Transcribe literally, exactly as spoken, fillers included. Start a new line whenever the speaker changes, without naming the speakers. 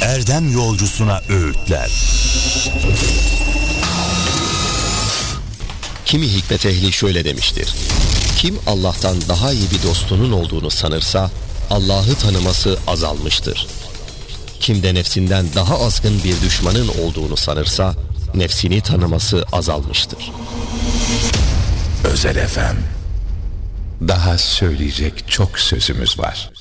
erdem yolcusuna öğütler.
Kimi hikmet ehli şöyle demiştir: kim Allah'tan daha iyi bir dostunun olduğunu sanırsa Allah'ı tanıması azalmıştır. Kim de nefsinden daha azgın bir düşmanın olduğunu sanırsa nefsini tanıması azalmıştır.
Özel F M. Daha söyleyecek çok sözümüz var.